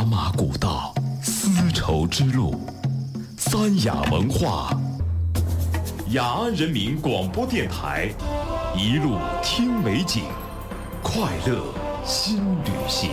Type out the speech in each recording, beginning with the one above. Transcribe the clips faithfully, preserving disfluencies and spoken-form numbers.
马古道，丝绸之路，三雅文化，雅安人民广播电台，一路听美景，快乐新旅行。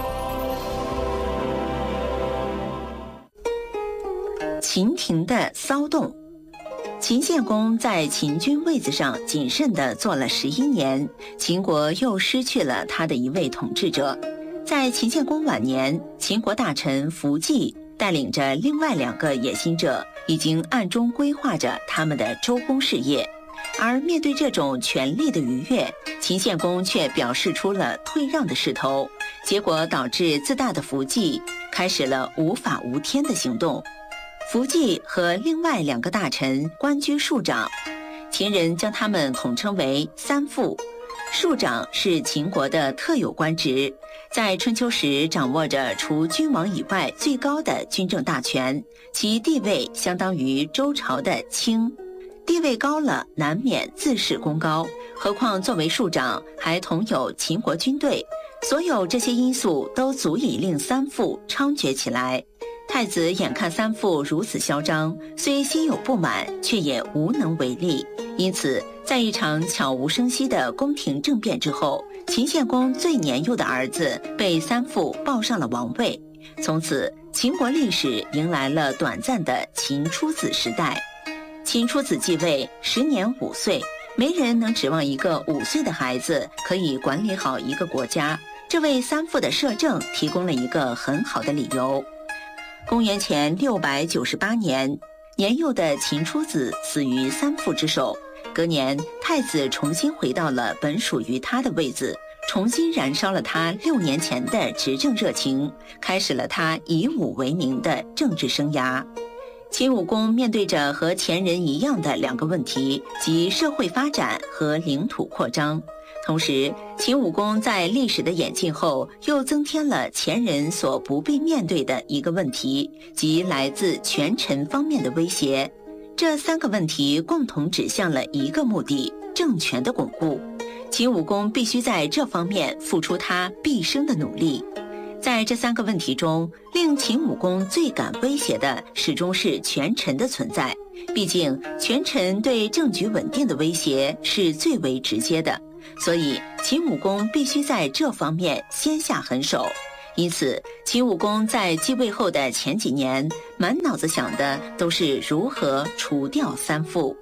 秦廷的骚动。秦献公在秦军位子上谨慎地做了十一年，秦国又失去了他的一位统治者。在秦献公晚年，秦国大臣伏季带领着另外两个野心者，已经暗中规划着他们的周公事业。而面对这种权力的愉悦，秦献公却表示出了退让的势头，结果导致自大的伏季开始了无法无天的行动。伏季和另外两个大臣官居庶长，秦人将他们统称为三父。庶长是秦国的特有官职，在春秋时掌握着除君王以外最高的军政大权，其地位相当于周朝的卿。地位高了，难免自视功高，何况作为庶长还统有秦国军队，所有这些因素都足以令三父猖獗起来。太子眼看三父如此嚣张，虽心有不满，却也无能为力。因此，在一场悄无声息的宫廷政变之后，秦献公最年幼的儿子被三父抱上了王位。从此，秦国历史迎来了短暂的秦出子时代。秦出子继位，时年五岁，没人能指望一个五岁的孩子可以管理好一个国家。这为三父的摄政提供了一个很好的理由。公元前六百九十八年，年幼的秦出子死于三父之手。隔年，太子重新回到了本属于他的位子，重新燃烧了他六年前的执政热情，开始了他以武为名的政治生涯。秦武公面对着和前人一样的两个问题，即社会发展和领土扩张。同时，秦武公在历史的演进后，又增添了前人所不必面对的一个问题，即来自权臣方面的威胁。这三个问题共同指向了一个目的：政权的巩固。秦武公必须在这方面付出他毕生的努力。在这三个问题中，令秦武公最感威胁的始终是权臣的存在。毕竟，权臣对政局稳定的威胁是最为直接的，所以秦武公必须在这方面先下狠手。因此，秦武公在继位后的前几年，满脑子想的都是如何除掉三父。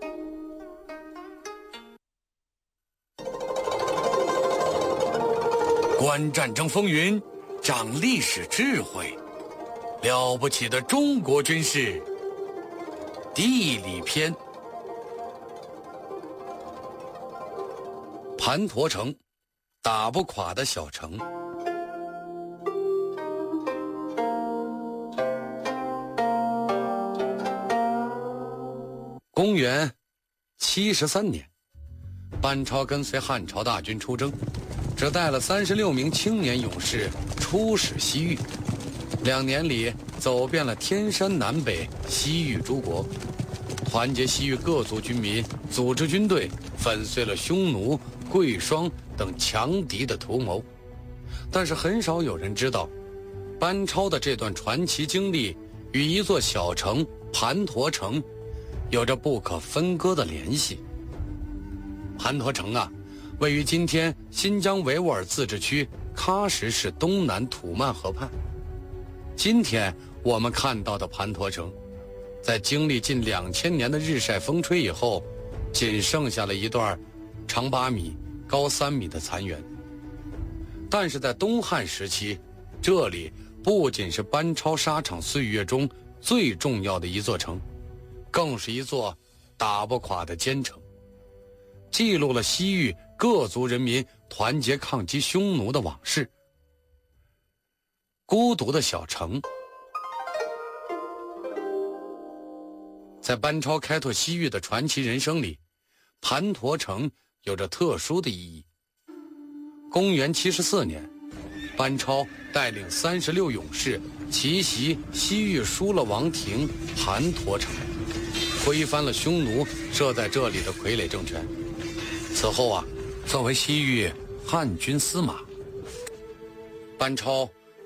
观战争风云，长历史智慧，了不起的中国军事地理篇。盘陀城，打不垮的小城。公元七十三年，班超跟随汉朝大军出征，只带了三十六名青年勇士出使西域。两年里，走遍了天山南北西域诸国，团结西域各族军民，组织军队，粉碎了匈奴、贵霜等强敌的图谋。但是很少有人知道，班超的这段传奇经历与一座小城盘陀城有着不可分割的联系。盘陀城啊，位于今天新疆维吾尔自治区喀什市东南土曼河畔。今天我们看到的盘陀城，在经历近两千年的日晒风吹以后，仅剩下了一段长八米、高三米的残垣。但是在东汉时期，这里不仅是班超沙场岁月中最重要的一座城，更是一座打不垮的坚城，记录了西域各族人民团结抗击匈奴的往事。孤独的小城，在班超开拓西域的传奇人生里，盘陀城有着特殊的意义。公元七十四年，班超带领三十六勇士奇袭西域疏勒王庭盘陀城，推翻了匈奴设在这里的傀儡政权。此后啊，作为西域汉军司马，班超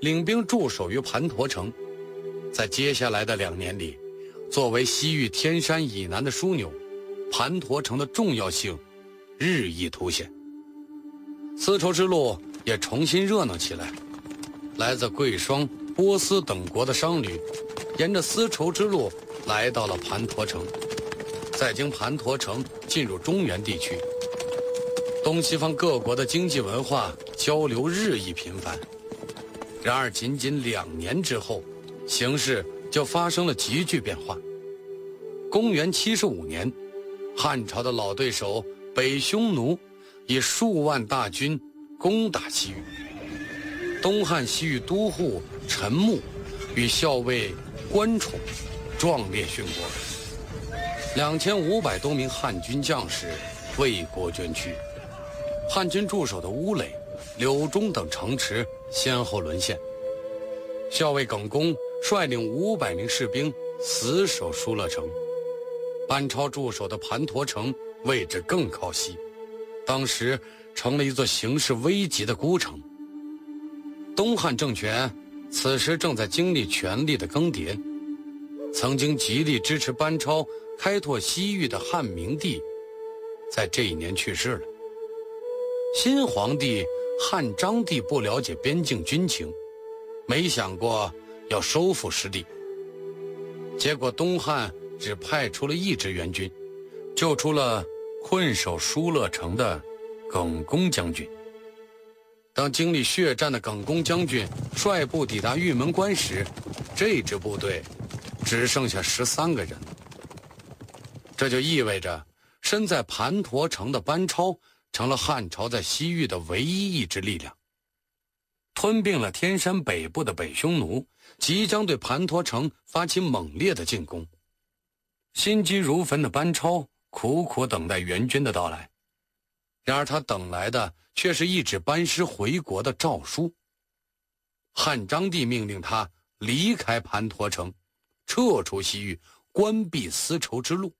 领兵驻守于盘陀城。在接下来的两年里，作为西域天山以南的枢纽，盘陀城的重要性日益凸显。丝绸之路也重新热闹起来，来自贵霜、波斯等国的商旅沿着丝绸之路来到了盘陀城，再经盘陀城进入中原地区。东西方各国的经济文化交流日益频繁。然而仅仅两年之后，形势就发生了急剧变化。公元七十五年，汉朝的老对手北匈奴以数万大军攻打西域。东汉西域都护陈穆与校尉关宠壮烈殉国，两千五百多名汉军将士为国捐躯。汉军驻守的乌垒、柳中等城池先后沦陷。校尉耿恭率领五百名士兵死守疏勒城。班超驻守的盘陀城位置更靠西，当时成了一座形势危急的孤城。东汉政权此时正在经历权力的更迭，曾经极力支持班超开拓西域的汉明帝，在这一年去世了。新皇帝汉章帝不了解边境军情，没想过要收复失地，结果东汉只派出了一支援军，救出了困守疏勒城的耿恭将军。当经历血战的耿恭将军率部抵达玉门关时，这支部队只剩下十三个人了。这就意味着身在盘陀城的班超成了汉朝在西域的唯一一支力量。吞并了天山北部的北匈奴即将对盘陀城发起猛烈的进攻。心急如焚的班超苦苦等待援军的到来，然而他等来的却是一纸班师回国的诏书。汉章帝命令他离开盘陀城，撤出西域，关闭丝绸之路。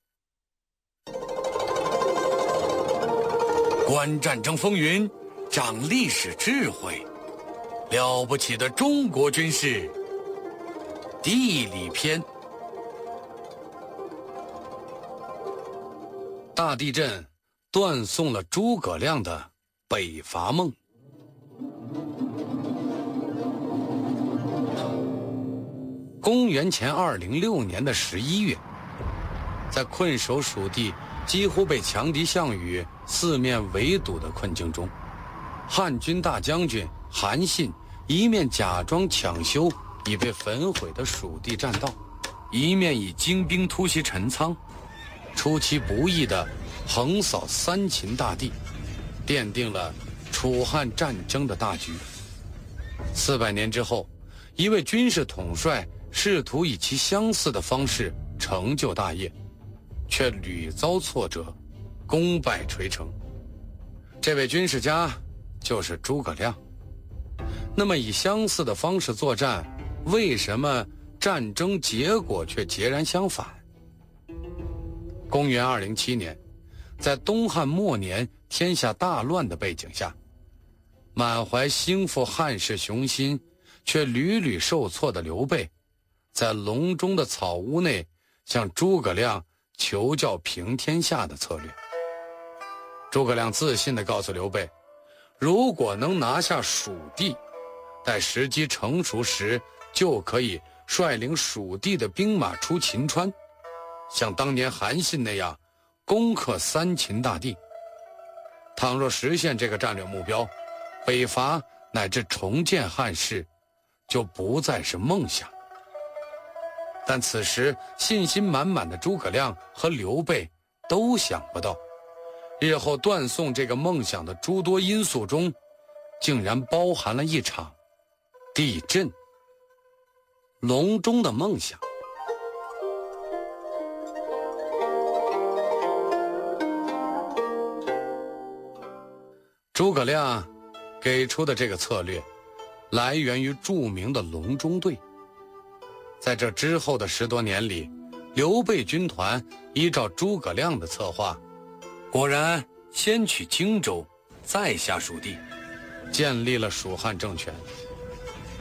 观战争风云，长历史智慧，了不起的中国军事地理篇。大地震断送了诸葛亮的北伐梦。公元前二零六年的十一月，在困守蜀地几乎被强敌项羽四面围堵的困境中，汉军大将军韩信一面假装抢修已被焚毁的蜀地栈道，一面以精兵突袭陈仓，出其不意地横扫三秦大地，奠定了楚汉战争的大局。四百年之后，一位军事统帅试图以其相似的方式成就大业，却屡遭挫折，功败垂成。这位军事家就是诸葛亮。那么以相似的方式作战，为什么战争结果却截然相反？公元二零七年，在东汉末年天下大乱的背景下，满怀兴复汉室雄心却屡屡受挫的刘备，在隆中的草屋内向诸葛亮求教平天下的策略。诸葛亮自信地告诉刘备，如果能拿下蜀地，待时机成熟时，就可以率领蜀地的兵马出秦川，像当年韩信那样攻克三秦大地。倘若实现这个战略目标，北伐乃至重建汉室就不再是梦想。但此时信心满满的诸葛亮和刘备都想不到，日后断送这个梦想的诸多因素中，竟然包含了一场地震。隆中的梦想。诸葛亮给出的这个策略来源于著名的隆中对。在这之后的十多年里，刘备军团依照诸葛亮的策划，果然先取荆州，再下蜀地，建立了蜀汉政权。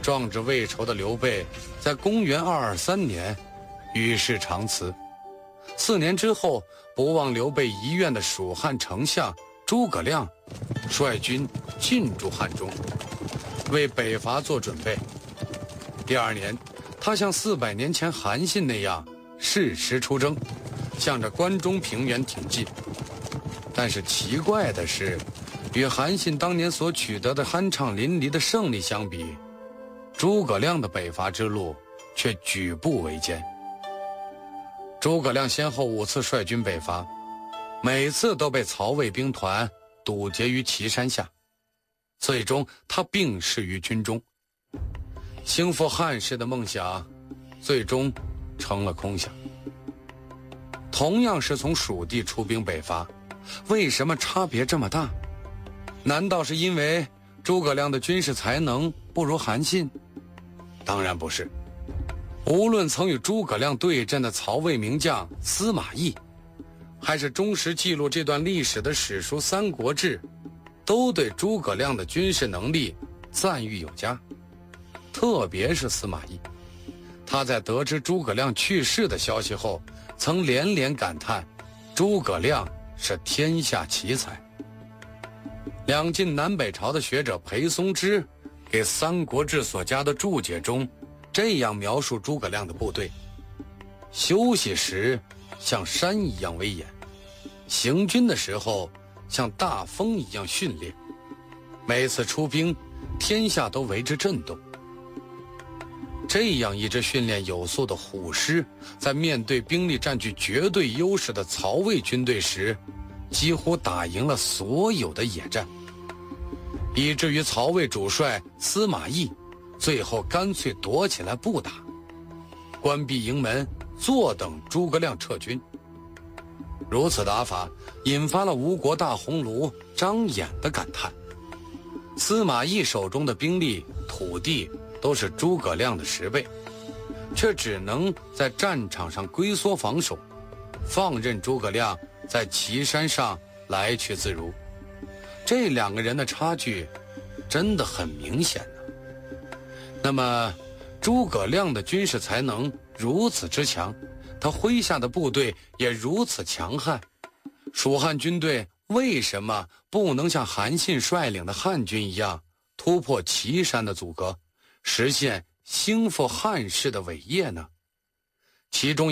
壮志未酬的刘备，在公元二二三年与世长辞。四年之后，不忘刘备遗愿的蜀汉丞相诸葛亮率军进驻汉中，为北伐做准备。第二年，他像四百年前韩信那样誓师出征，向着关中平原挺进。但是奇怪的是，与韩信当年所取得的酣畅淋漓的胜利相比，诸葛亮的北伐之路却举步维艰。诸葛亮先后五次率军北伐，每次都被曹魏兵团堵截于岐山下，最终他病逝于军中。兴复汉室的梦想最终成了空想。同样是从蜀地出兵北伐，为什么差别这么大？难道是因为诸葛亮的军事才能不如韩信？当然不是。无论曾与诸葛亮对阵的曹魏名将司马懿，还是忠实记录这段历史的史书《三国志》，都对诸葛亮的军事能力赞誉有加。特别是司马懿，他在得知诸葛亮去世的消息后，曾连连感叹诸葛亮是天下奇才。两晋南北朝的学者裴松之给《三国志》所加的注解中这样描述诸葛亮的部队：休息时像山一样威严，行军的时候像大风一样训练，每次出兵天下都为之震动。这样一支训练有素的虎师，在面对兵力占据绝对优势的曹魏军队时，几乎打赢了所有的野战，以至于曹魏主帅司马懿最后干脆躲起来不打，关闭营门，坐等诸葛亮撤军。如此打法引发了吴国大鸿胪张衍的感叹：司马懿手中的兵力、土地都是诸葛亮的十倍，却只能在战场上龟缩防守，放任诸葛亮在岐山上来去自如。这两个人的差距真的很明显呢。那么诸葛亮的军事才能如此之强，他麾下的部队也如此强悍，蜀汉军队为什么不能像韩信率领的汉军一样突破岐山的阻隔，实现兴复汉室的伟业呢？其中